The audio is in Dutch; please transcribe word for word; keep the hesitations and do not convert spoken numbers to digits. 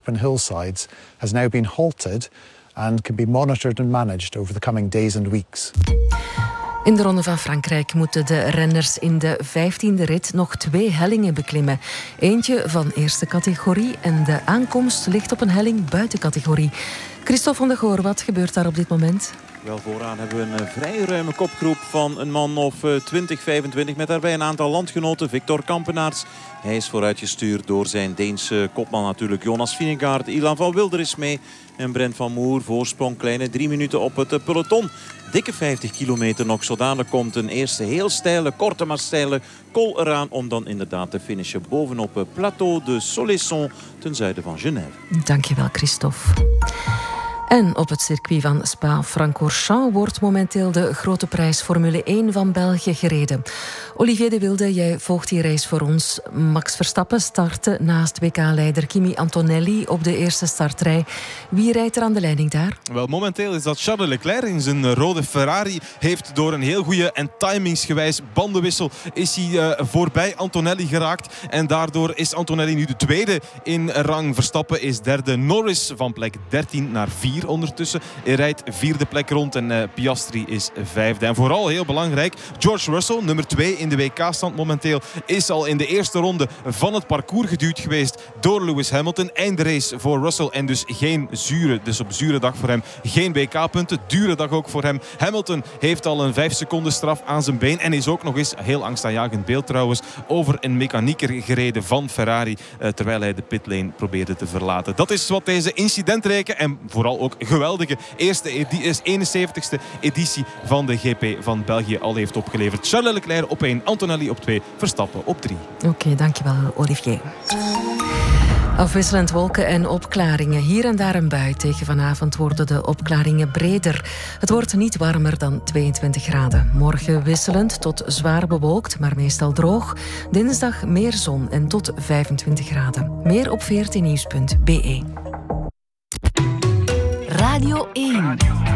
and hillsides has now been halted and can be monitored and managed over the coming days and weeks. In de Ronde van Frankrijk moeten de renners in de vijftiende rit nog twee hellingen beklimmen. Eentje van eerste categorie en de aankomst ligt op een helling buiten categorie. Christophe van der Goor, wat gebeurt daar op dit moment? Wel, vooraan hebben we een vrij ruime kopgroep van een man of twintig, vijfentwintig... met daarbij een aantal landgenoten. Victor Kampenaerts. Hij is vooruitgestuurd door zijn Deense kopman natuurlijk. Jonas Vingegaard, Ilan van Wilder is mee. En Brent van Moer, voorsprong kleine drie minuten op het peloton. Dikke vijftig kilometer nog. Zodanig komt een eerste heel steile, korte maar steile col eraan. Om dan inderdaad te finishen bovenop het Plateau de Soleilson ten zuiden van Genève. Dankjewel, Christophe. En op het circuit van Spa-Francorchamps wordt momenteel de grote prijs Formule één van België gereden. Olivier de Wilde, jij volgt die race voor ons. Max Verstappen startte naast W K-leider Kimi Antonelli op de eerste startrij. Wie rijdt er aan de leiding daar? Wel, momenteel is dat Charles Leclerc in zijn rode Ferrari. Heeft door een heel goede en timingsgewijs bandenwissel is hij uh, voorbij Antonelli geraakt. En daardoor is Antonelli nu de tweede in rang. Verstappen is derde. Norris van plek dertien naar vier. Ondertussen. Hij rijdt vierde plek rond en uh, Piastri is vijfde. En vooral heel belangrijk, George Russell, nummer twee in de W K-stand momenteel, is al in de eerste ronde van het parcours geduwd geweest door Lewis Hamilton. Eindrace voor Russell en dus geen zure, dus op zure dag voor hem. Geen W K-punten, dure dag ook voor hem. Hamilton heeft al een vijf seconden straf aan zijn been en is ook nog eens, heel angstaanjagend beeld trouwens, over een mechanieker gereden van Ferrari, uh, terwijl hij de pitlane probeerde te verlaten. Dat is wat deze incidentrijke en vooral ook geweldige eerste edi- eenenzeventigste editie van de G P van België al heeft opgeleverd. Charles Leclerc op één, Antonelli op twee, Verstappen op drie. Oké, okay, dankjewel Olivier. Afwisselend wolken en opklaringen. Hier en daar een bui. Tegen vanavond worden de opklaringen breder. Het wordt niet warmer dan tweeëntwintig graden. Morgen wisselend tot zwaar bewolkt, maar meestal droog. Dinsdag meer zon en tot vijfentwintig graden. Meer op veertien nieuws punt b e. Radio één.